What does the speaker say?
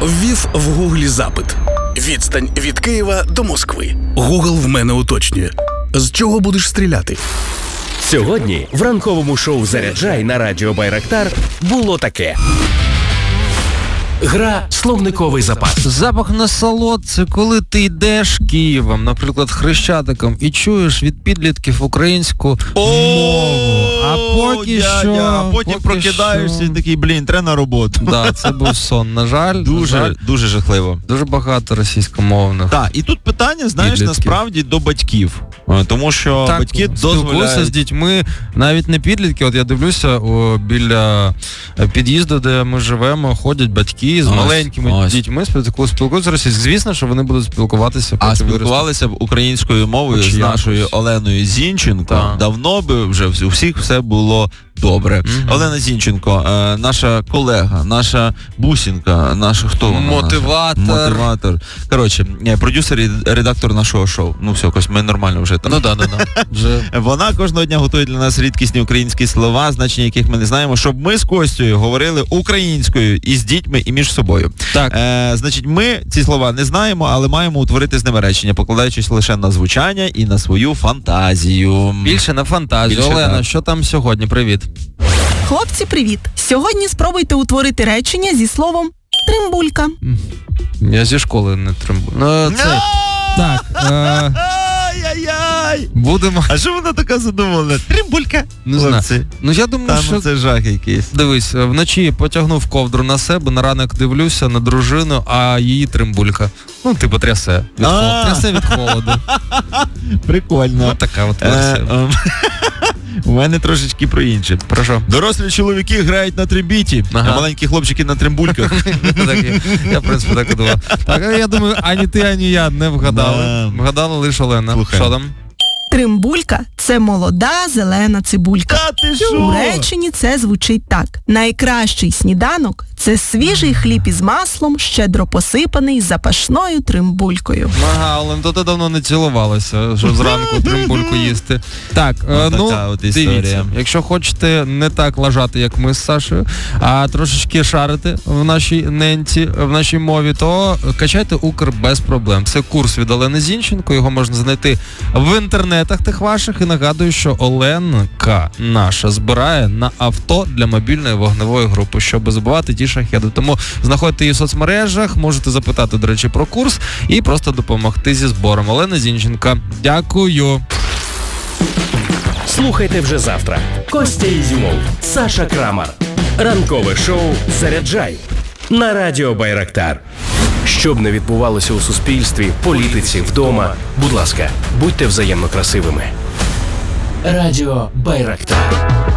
Ввів в Гуглі запит. Відстань від Києва до Москви. Гугл в мене уточнює. З чого будеш стріляти? Сьогодні в ранковому шоу «Заряджай» на радіо Байрактар було таке. Гра «Словниковий запас». Запах насолод – це коли ти йдеш Києвом, наприклад, Хрещатиком, і чуєш від підлітків українську мову. А поки що... А потім прокидаєшся і такий, треба на роботу. Да, це був сон. На жаль, Дуже жахливо. Дуже багато російськомовних. Так, і тут питання, знаєш, підлітків. Насправді до батьків. Тому що так, батьки спілкуюся дозволяють... з дітьми, навіть не підлітки. От я дивлюся, біля під'їзду, де ми живемо, ходять батьки з маленькими дітьми, спілкуються російською. Звісно, що вони будуть спілкуватися. А спілкувалися б українською мовою з нашою Оленою Зінченко. Так. Давно би вже у всіх все було добре. Олена Зінченко, наша колега, наша бусінка, наша хто вона? Мотиватор. Коротше, продюсер і редактор нашого шоу. Ну все, якось ми нормально вже там. Ну да. Вже. Вона кожного дня готує для нас рідкісні українські слова, значення яких ми не знаємо, щоб ми з Костю говорили українською і з дітьми, і між собою. Так. Значить, ми ці слова не знаємо, але маємо утворити з ними речення, покладаючись лише на звучання і на свою фантазію. Більше на фантазію. Олена, що там сьогодні? Привіт. Хлопці, привіт! Сьогодні спробуйте утворити речення зі словом «тримбулька». Я зі школи не тримбую. Так. Ай-яй-яй! Будемо. А що вона така задоволена? Тримбулька. Не знаю. Ну я думаю, там що... це жах якийсь. Дивись, вночі потягнув ковдру на себе, на ранок дивлюся на дружину, а її тримбулька. Ну, типу, трясе. Трясе від холоду. Прикольно. Ось така от версія. У мене трошечки про інше. Про що? Дорослі чоловіки грають на трембіті, а маленькі хлопчики на тримбульках. Я, в принципі, так і думав. Так, я думаю, ані ти, ані я не вгадали. Вгадала лише Олена. Що там? Тримбулька – це молода зелена цибулька. У реченні це звучить так. Найкращий сніданок – це свіжий хліб із маслом, щедро посипаний запашною тримбулькою. Ага, Олен, то ти давно не цілувалася, щоб зранку тримбульку їсти. Так, дивіться, якщо хочете не так лажати, як ми з Сашею, а трошечки шарити в нашій ненці, в нашій мові, то качайте Укр без проблем. Це курс від Олени Зінченко, його можна знайти в інтернетах тих ваших. І нагадую, що Оленка наша збирає на авто для мобільної вогневої групи, щоб забивати ті шахеди. Тому знаходьте її в соцмережах, можете запитати, до речі, про курс і просто допомогти зі збором. Олена Зінченко, дякую. Слухайте вже завтра. Костя Ізюмов, Саша Крамар. Ранкове шоу «Заряджай» на радіо Байрактар. Щоб не відбувалося у суспільстві, політиці, вдома, будь ласка, будьте взаємно красивими. Радіо Байрактар.